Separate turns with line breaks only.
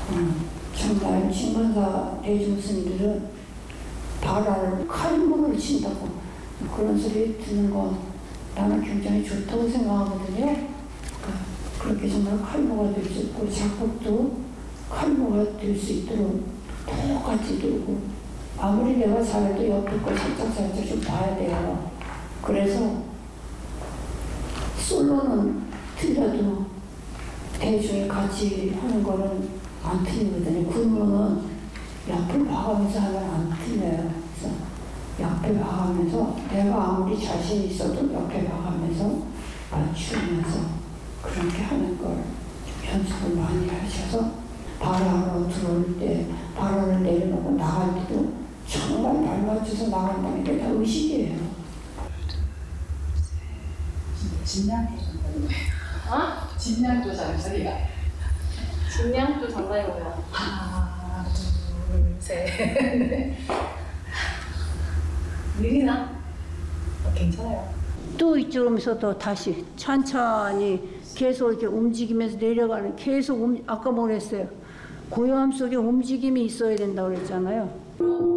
정말 진간사 대중스님들은 바라를 칼문을 친다고 그런 소리 듣는 거 나는 굉장히 좋다고 생각하거든요. 그렇게 정말 칼모가 될 수 있고 작곡도 칼모가 될 수 있도록 똑같이 들고 아무리 내가 잘해도 옆에 걸 살짝 좀 봐야 돼요. 그래서 솔로는 틀려도 대중이 같이 하는 거는 안 틀리거든요. 군무는 옆을 봐가면서 하면 안 틀려요. 그래서 옆에 봐가면서 내가 아무리 자신 있어도 옆에 봐가면서 맞추면서 그렇게 하는 걸 연습을 많이 하셔서 바라로 들어올 때 바라를 내려놓고 나갈 때도 정말 발 맞춰서 나간다는 게 다 의식이에요.
진량도 장난이 뭐예요? 진량도 장난이가.
진량도 장난이 뭐야?
하나, 둘, 셋. 느리나? 괜찮아요.
또 이쪽으로서도 다시 천천히 계속 이렇게 움직이면서 내려가는 계속 아까 뭐랬어요? 고요함 속에 움직임이 있어야 된다고 그랬잖아요.